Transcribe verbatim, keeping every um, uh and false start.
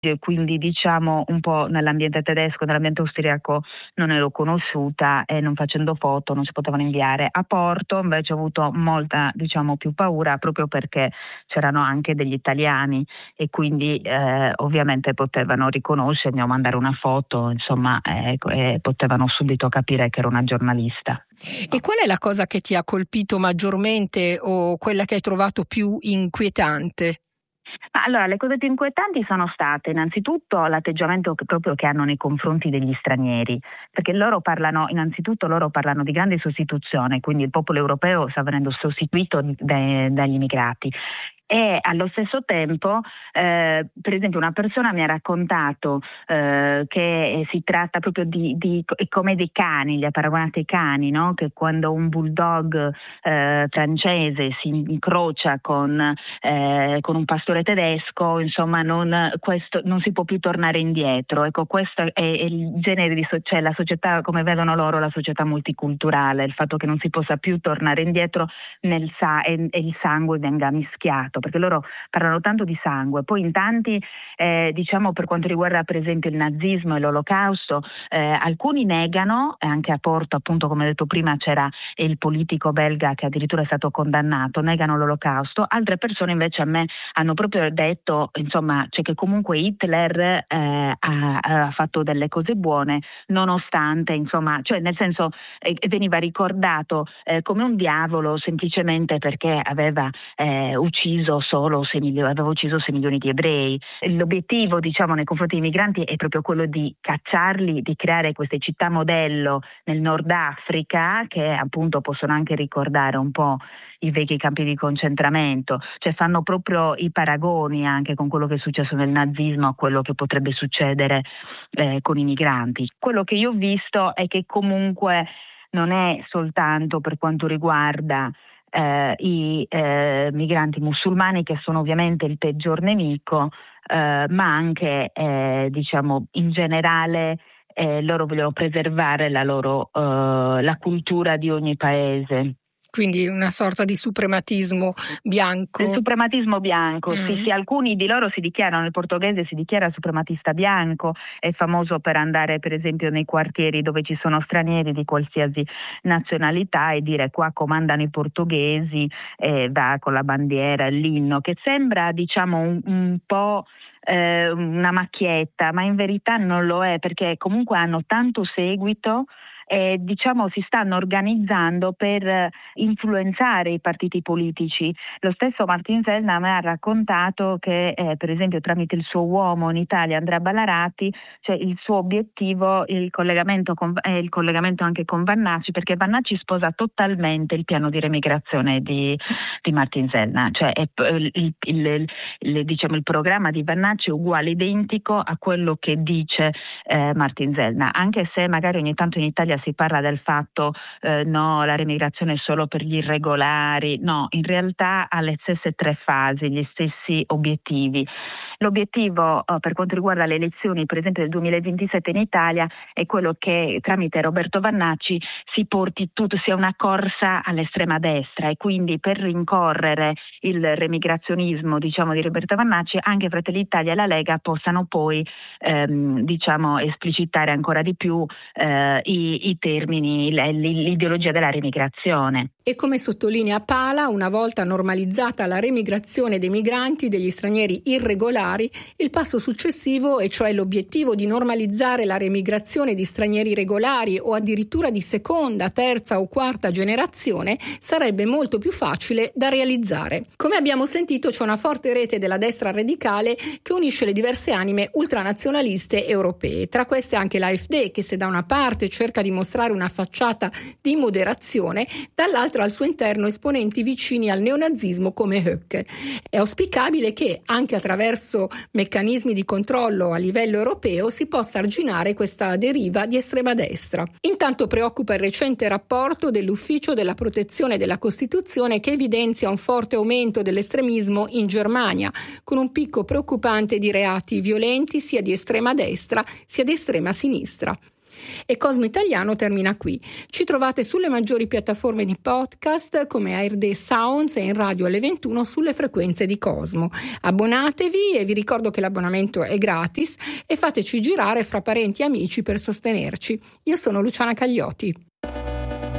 e quindi diciamo un po' nell'ambiente tedesco, nell'ambiente austriaco non ero conosciuta e non facendo foto non si potevano inviare. A Porto invece ho avuto molta diciamo più paura proprio perché c'erano anche degli italiani e quindi eh, ovviamente potevano riconoscermi o mandare una foto, insomma eh, eh, potevano subito capire che ero una giornalista. E qual è la cosa che ti ha colpito maggiormente o quella che hai trovato più inquietante? Allora, le cose più inquietanti sono state innanzitutto l'atteggiamento che proprio che hanno nei confronti degli stranieri, perché loro parlano, innanzitutto loro parlano di grande sostituzione, quindi il popolo europeo sta venendo sostituito dai, dagli immigrati. E allo stesso tempo, eh, per esempio, una persona mi ha raccontato eh, che si tratta proprio di, di come dei cani, li ha paragonati ai cani, no? Che quando un bulldog eh, francese si incrocia con, eh, con un pastore tedesco, insomma, non, questo, non si può più tornare indietro. Ecco, questo è, è il genere di so- cioè la società, come vedono loro, la società multiculturale, il fatto che non si possa più tornare indietro nel sa- e, e il sangue venga mischiato, perché loro parlano tanto di sangue, poi in tanti eh, diciamo per quanto riguarda per esempio il nazismo e l'olocausto eh, alcuni negano, e anche a Porto appunto come detto prima c'era il politico belga che addirittura è stato condannato, negano l'olocausto, altre persone invece a me hanno proprio detto insomma cioè che comunque Hitler eh, ha, ha fatto delle cose buone nonostante insomma cioè nel senso eh, veniva ricordato eh, come un diavolo semplicemente perché aveva eh, ucciso solo sei milioni, aveva ucciso sei milioni di ebrei. L'obiettivo, diciamo, nei confronti dei migranti è proprio quello di cacciarli, di creare queste città modello nel Nord Africa, che appunto possono anche ricordare un po' i vecchi campi di concentramento, cioè fanno proprio i paragoni anche con quello che è successo nel nazismo a quello che potrebbe succedere eh, con i migranti. Quello che io ho visto è che comunque non è soltanto per quanto riguarda Eh, i eh, migranti musulmani che sono ovviamente il peggior nemico, eh, ma anche eh, diciamo in generale eh, loro vogliono preservare la loro eh, la cultura di ogni paese. Quindi una sorta di suprematismo bianco. Il suprematismo bianco, mm. sì, sì, alcuni di loro si dichiarano, il portoghese si dichiara suprematista bianco, è famoso per andare per esempio nei quartieri dove ci sono stranieri di qualsiasi nazionalità e dire qua comandano i portoghesi, e va con la bandiera, l'inno, che sembra diciamo un, un po' eh, una macchietta, ma in verità non lo è perché comunque hanno tanto seguito. E diciamo si stanno organizzando per influenzare i partiti politici. Lo stesso Martin Sellner mi ha raccontato che eh, per esempio tramite il suo uomo in Italia Andrea Ballarati, cioè il suo obiettivo il collegamento con, è il collegamento anche con Vannacci, perché Vannacci sposa totalmente il piano di remigrazione di, di Martin Sellner, cioè è, il, il, il, il, diciamo, il programma di Vannacci è uguale, identico a quello che dice eh, Martin Sellner, anche se magari ogni tanto in Italia si parla del fatto eh, no, la remigrazione è solo per gli irregolari, no, in realtà ha le stesse tre fasi, gli stessi obiettivi. L'obiettivo eh, per quanto riguarda le elezioni, per esempio del duemilaventisette in Italia, è quello che tramite Roberto Vannacci si porti tutto, sia una corsa all'estrema destra e quindi per rincorrere il remigrazionismo, diciamo, di Roberto Vannacci, anche Fratelli d'Italia e la Lega possano poi ehm, diciamo esplicitare ancora di più eh, i, i termini, l'ideologia della remigrazione. E come sottolinea Pala, una volta normalizzata la remigrazione dei migranti, degli stranieri irregolari, il passo successivo, e cioè l'obiettivo di normalizzare la remigrazione di stranieri regolari o addirittura di seconda, terza o quarta generazione, sarebbe molto più facile da realizzare. Come abbiamo sentito, c'è una forte rete della destra radicale che unisce le diverse anime ultranazionaliste europee. Tra queste anche l'A F D, che se da una parte cerca di mostrare una facciata di moderazione, dall'altra al suo interno esponenti vicini al neonazismo come Höcke. È auspicabile che, anche attraverso meccanismi di controllo a livello europeo, si possa arginare questa deriva di estrema destra. Intanto preoccupa il recente rapporto dell'Ufficio della Protezione della Costituzione che evidenzia un forte aumento dell'estremismo in Germania, con un picco preoccupante di reati violenti sia di estrema destra sia di estrema sinistra. E Cosmo Italiano termina qui. Ci trovate sulle maggiori piattaforme di podcast come A R D Sounds e in radio alle ventuno sulle frequenze di Cosmo. Abbonatevi e vi ricordo che l'abbonamento è gratis e fateci girare fra parenti e amici per sostenerci. Io sono Luciana Cagliotti.